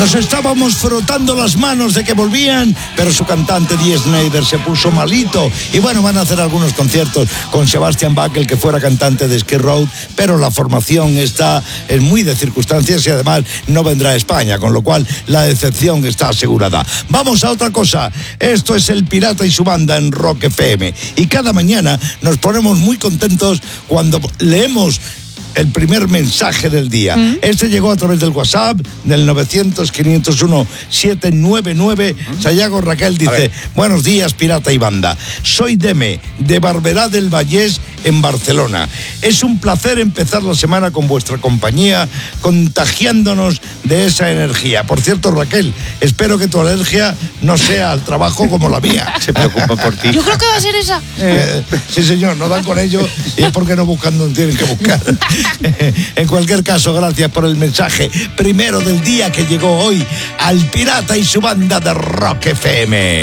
Nos estábamos frotando las manos de que volvían, pero su cantante Dee Snider se puso malito. Y bueno, van a hacer algunos conciertos con Sebastian Bach, el que fuera cantante de Skid Row, pero la formación es muy de circunstancias y además no vendrá a España, con lo cual la decepción está asegurada. Vamos a otra cosa. Esto es El Pirata y su banda en Rock FM. Y cada mañana nos ponemos muy contentos cuando leemos el primer mensaje del día. Este llegó a través del WhatsApp del 900-501-799. Sayago Raquel dice: buenos días, Pirata y banda. Soy Deme, de Barberá del Vallès, en Barcelona. Es un placer empezar la semana con vuestra compañía, contagiándonos de esa energía. Por cierto, Raquel, espero que tu alergia no sea al trabajo como la mía. Se preocupa por ti. Yo creo que va a ser esa. Sí, señor, no dan con ello y es porque no buscan donde tienen que buscar. En cualquier caso, gracias por el mensaje primero del día que llegó hoy al Pirata y su banda de Rock FM.